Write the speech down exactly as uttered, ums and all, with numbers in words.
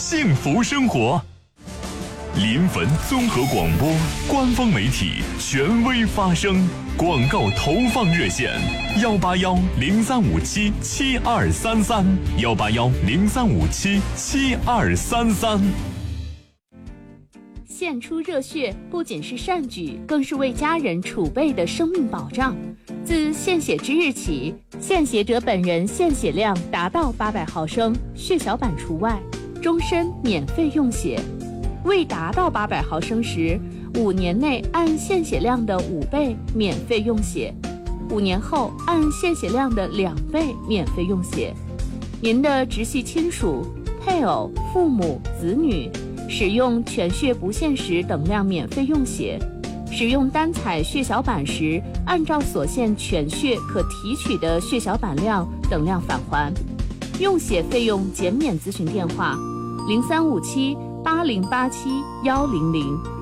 幸福生活。临汾综合广播官方媒体，权威发声。广告投放热线：幺八幺零三五七七二三三，幺八幺零三五七七二三三。 献出热血不仅是善举，更是为家人储备的生命保障。自献血之日起，献血者本人献血量达到八百毫升，血小板除外，终身免费用血。未达到八百毫升时，五年内按献血量的五倍免费用血，五年后按献血量的两倍免费用血。您的直系亲属、配偶、父母、子女使用全血不限时等量免费用血，使用单采血小板时，按照所献全血可提取的血小板量等量返还。用血费用减免咨询电话：零三五七八零八七幺零零。